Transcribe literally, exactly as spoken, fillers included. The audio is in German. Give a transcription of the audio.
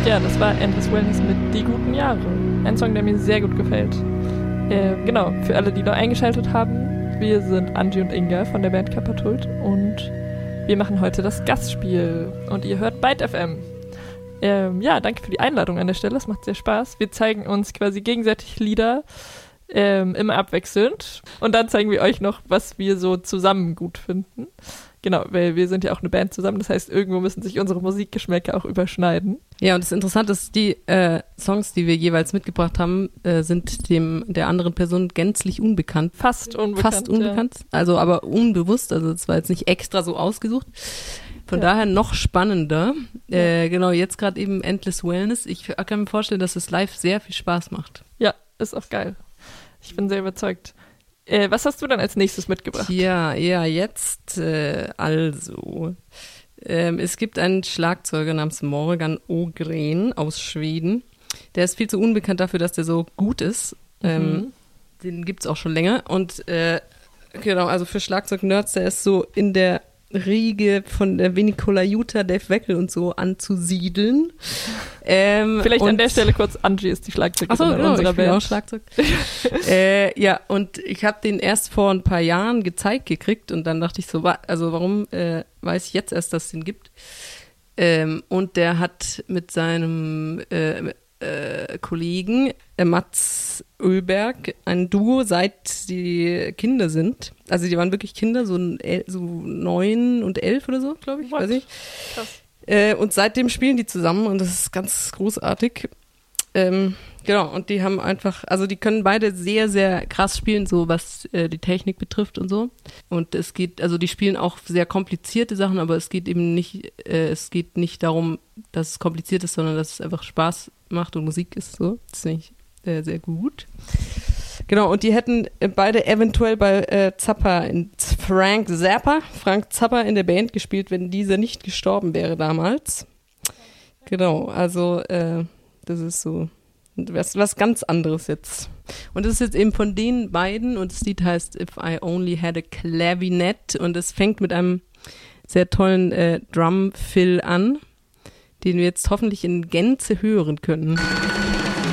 Ja, das war Endless Wellness mit Die guten Jahre. Ein Song, der mir sehr gut gefällt. Äh, genau, für alle, die noch eingeschaltet haben, wir sind Angie und Inga von der Band Kapatult und wir machen heute das Gastspiel und ihr hört Byte F M. Ähm, ja, danke für die Einladung an der Stelle, es macht sehr Spaß. Wir zeigen uns quasi gegenseitig Lieder, ähm, immer abwechselnd und dann zeigen wir euch noch, was wir so zusammen gut finden. Genau, weil wir sind ja auch eine Band zusammen, das heißt, irgendwo müssen sich unsere Musikgeschmäcker auch überschneiden. Ja, und das Interessante ist, die äh, Songs, die wir jeweils mitgebracht haben, äh, sind dem der anderen Person gänzlich unbekannt. Fast unbekannt. Fast unbekannt, ja. Also aber unbewusst, also es war jetzt nicht extra so ausgesucht. Von ja. daher noch spannender. Ja. Äh, genau, jetzt gerade eben Endless Wellness. Ich kann mir vorstellen, dass es live sehr viel Spaß macht. Ja, ist auch geil. Ich bin sehr überzeugt. Äh, was hast du dann als nächstes mitgebracht? Ja, ja, jetzt äh, also. Ähm, es gibt einen Schlagzeuger namens Morgan Ågren aus Schweden. Der ist viel zu unbekannt dafür, dass der so gut ist. Ähm, mhm. Den gibt's auch schon länger. Und äh, genau, also für Schlagzeug-Nerds, der ist so in der Riege von der Vinnie Colaiuta, Dave Weckl und so anzusiedeln. Ähm, Vielleicht an der Stelle kurz, Angie ist die Schlagzeugerin so, genau, unserer ich Band. Auch Schlagzeug. äh, ja, und ich habe den erst vor ein paar Jahren gezeigt gekriegt und dann dachte ich so, wa- also warum äh, weiß ich jetzt erst, dass es den gibt? Ähm, und der hat mit seinem äh, äh, Kollegen äh, Mats Öberg ein Duo, seit die Kinder sind. Also die waren wirklich Kinder, so, ein, so neun und elf oder so, glaube ich. What? Weiß ich. Krass. Äh, und seitdem spielen die zusammen und das ist ganz großartig. Ähm, genau, und die haben einfach, also die können beide sehr, sehr krass spielen, so was äh, die Technik betrifft und so. Und es geht, also die spielen auch sehr komplizierte Sachen, aber es geht eben nicht, äh, es geht nicht darum, dass es kompliziert ist, sondern dass es einfach Spaß macht und Musik ist so. Das finde ich äh, sehr gut. Genau, und die hätten beide eventuell bei äh, Zappa, in Frank Zappa, Frank Zappa in der Band gespielt, wenn dieser nicht gestorben wäre damals. Genau, also äh, das ist so was, was ganz anderes jetzt. Und das ist jetzt eben von den beiden und das Lied heißt If I Only Had a Clavinet und es fängt mit einem sehr tollen äh, Drum-Fill an, den wir jetzt hoffentlich in Gänze hören können.